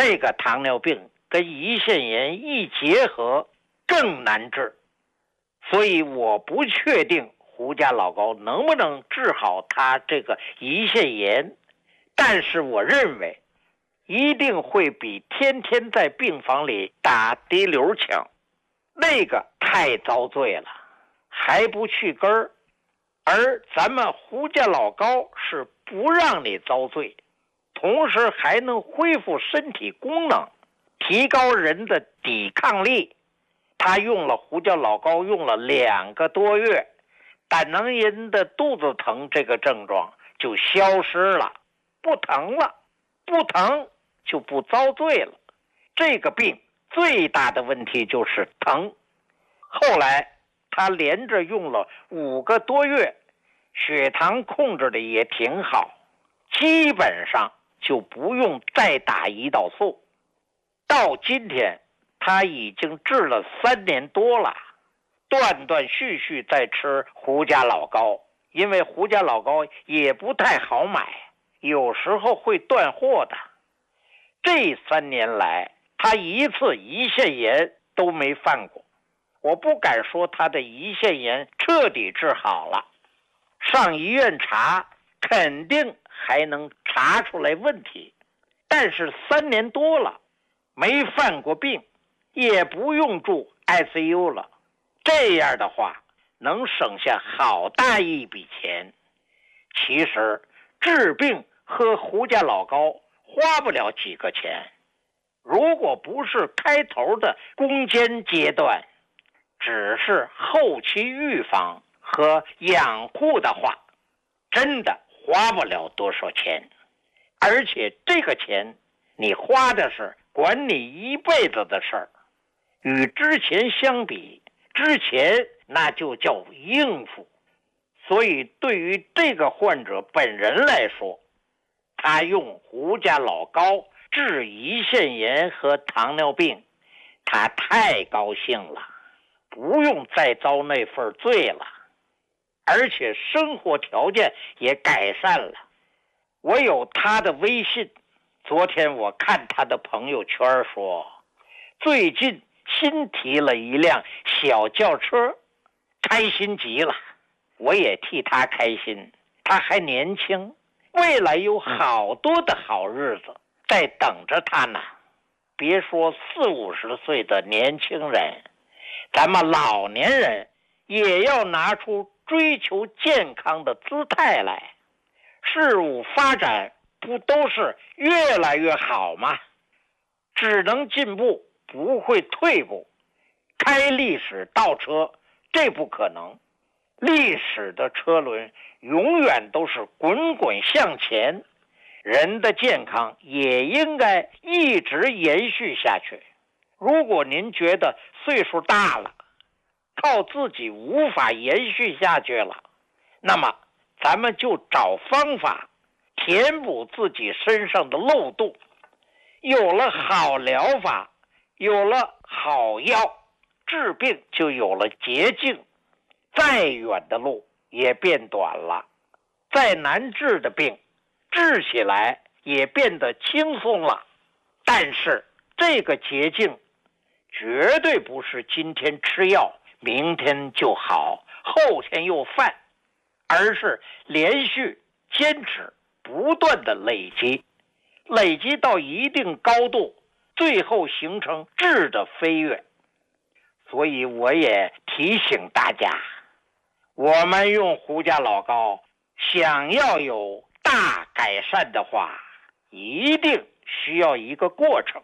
这个糖尿病跟胰腺炎一结合更难治，所以我不确定胡家老高能不能治好他这个胰腺炎，但是我认为一定会比天天在病房里打滴流强，那个太遭罪了，还不去根儿。而咱们胡家老高是不让你遭罪，同时还能恢复身体功能，提高人的抵抗力。他胡家老高用了2个多月，胆囊炎的肚子疼这个症状就消失了，不疼了，不疼就不遭罪了。这个病最大的问题就是疼。后来他连着用了5个多月，血糖控制的也挺好，基本上就不用再打胰岛素。到今天他已经治了3年多了，断断续续在吃胡家老高，因为胡家老高也不太好买，有时候会断货的。这3年来他一次胰腺炎都没犯过，我不敢说他的胰腺炎彻底治好了，上医院查肯定还能查出来问题，但是3年多了没犯过病，也不用住 ICU 了，这样的话能省下好大一笔钱。其实治病喝胡家老高花不了几个钱，如果不是开头的攻坚阶段，只是后期预防和养护的话，真的花不了多少钱。而且这个钱你花的是管你一辈子的事儿，与之前相比，之前那就叫应付。所以对于这个患者本人来说，他用胡家老高治胰腺炎和糖尿病，他太高兴了，不用再遭那份罪了，而且生活条件也改善了。我有他的微信，昨天我看他的朋友圈说，最近新提了一辆小轿车，开心极了。我也替他开心，他还年轻，未来有好多的好日子在等着他呢。别说40-50岁的年轻人，咱们老年人也要拿出追求健康的姿态来。事物发展不都是越来越好吗？只能进步，不会退步。开历史倒车，这不可能。历史的车轮永远都是滚滚向前，人的健康也应该一直延续下去。如果您觉得岁数大了，靠自己无法延续下去了，那么咱们就找方法填补自己身上的漏洞。有了好疗法，有了好药，治病就有了捷径，再远的路也变短了，再难治的病治起来也变得轻松了。但是这个捷径绝对不是今天吃药明天就好，后天又犯，而是连续坚持不断的累积到一定高度，最后形成质的飞跃。所以我也提醒大家，我们用胡家老高想要有大改善的话，一定需要一个过程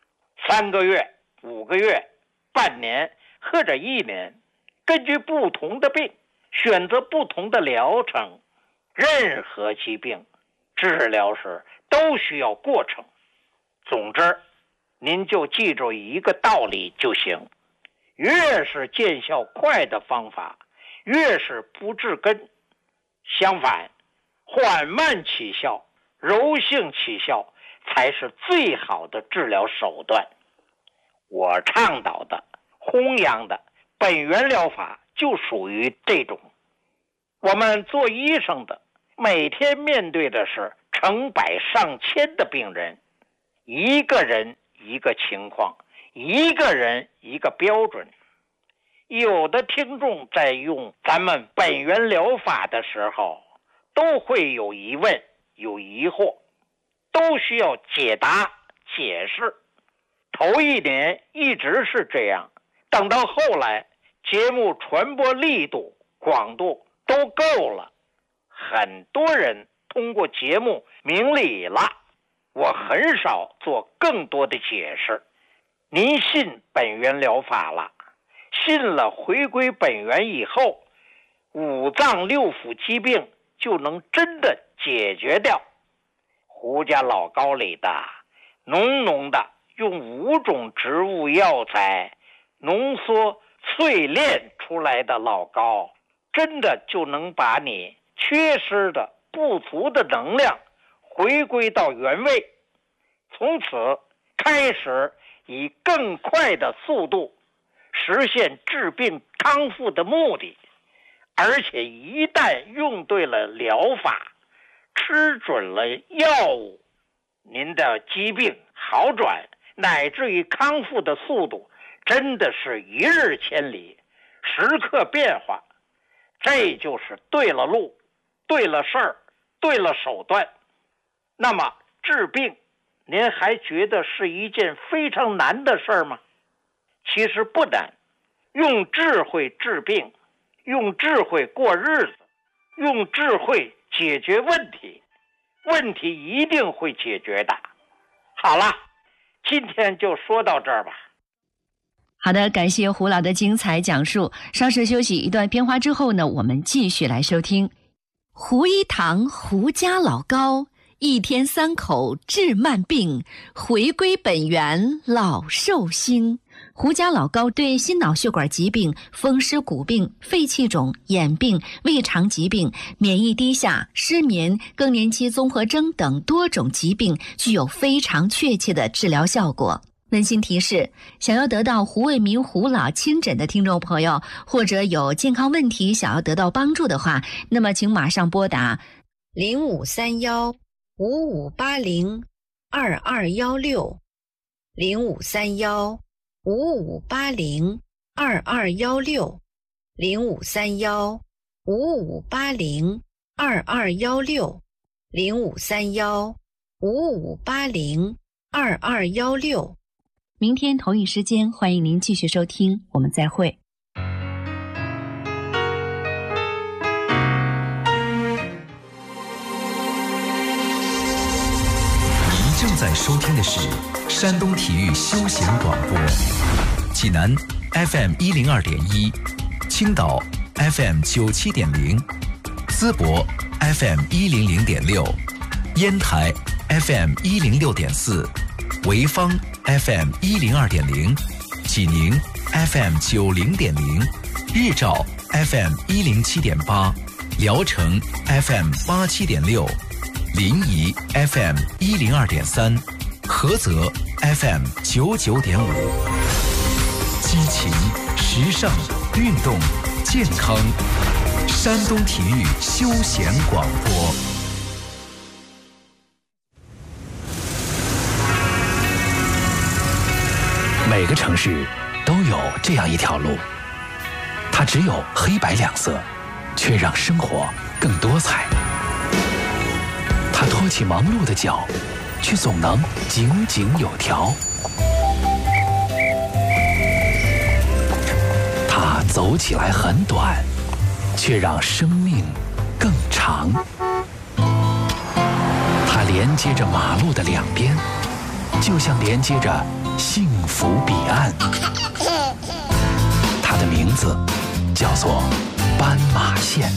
，3个月、5个月、半年或者1年，根据不同的病选择不同的疗程。任何疾病治疗时都需要过程。总之您就记住一个道理就行，越是见效快的方法越是不治根，相反，缓慢起效、柔性起效才是最好的治疗手段。我倡导的、弘扬的本源疗法就属于这种。我们做医生的每天面对的是成百上千的病人， 一个人一个情况，一个人一个标准。有的听众在用咱们本源疗法的时候，都会有疑问、有疑惑，都需要解答、解释。头一年一直是这样，等到后来节目传播力度、广度都够了，很多人通过节目明理了，我很少做更多的解释。您信本源疗法了，信了回归本源以后，五脏六腑疾病就能真的解决掉。胡家老膏里的浓浓的用5种植物药材浓缩淬炼出来的老膏，真的就能把你缺失的不足的能量回归到原位，从此开始以更快的速度实现治病康复的目的。而且一旦用对了疗法，吃准了药物，您的疾病好转乃至于康复的速度真的是一日千里，时刻变化。这就是对了路，对了事儿，对了手段。那么治病，您还觉得是一件非常难的事儿吗？其实不难，用智慧治病，用智慧过日子，用智慧解决问题，问题一定会解决的。好了，今天就说到这儿吧。 好的，感谢胡老的精彩讲述。稍事休息一段片花之后呢，我们继续来收听胡一堂胡家老膏，1天3口治慢病，回归本源老寿星。胡家老膏对心脑血管疾病、风湿骨病、肺气肿、眼病、胃肠疾病、免疫低下、失眠、更年期综合征等多种疾病具有非常确切的治疗效果。温馨提示，想要得到胡卫民胡老亲诊的听众朋友，或者有健康问题想要得到帮助的话，那么请马上拨打 0531-5580-2216 0531-5580-2216 0531-5580-2216 0531-5580-2216。 明天同一时间，欢迎您继续收听，我们再会。 您正在收听的是山东体育休闲广播，济南 FM 102.1，青岛 FM 97.0，淄博 FM 100.6，烟台 FM 106.4，潍坊 FM 102.0，济宁 FM 90.0，日照 FM 107.8，聊城 FM 87.6，临沂 FM 102.3，菏泽 FM 99.5。激情、时尚、运动、健康，山东体育休闲广播。 每个城市都有这样一条路，它只有黑白两色，却让生活更多彩。它拖起忙碌的脚，却总能井井有条。它走起来很短，却让生命更长。它连接着马路的两边，就像连接着幸福彼岸。它的名字叫做斑马线。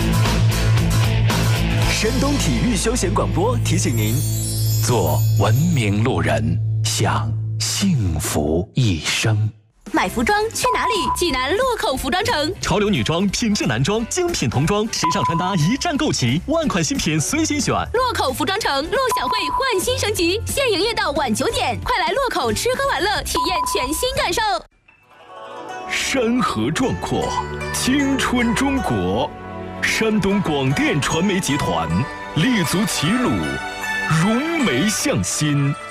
山东体育休闲广播提醒您： 做文明路人，享幸福一生。 买服装去哪里？济南洛口服装城， 潮流女装、品质男装、精品童装、时尚穿搭一站购齐，万款新品随心选。 洛口服装城陆小慧焕新升级，现营业到晚9点，快来洛口吃喝玩乐，体验全新感受。 山河壮阔，青春中国。山东广电传媒集团立足齐鲁，融媒向心。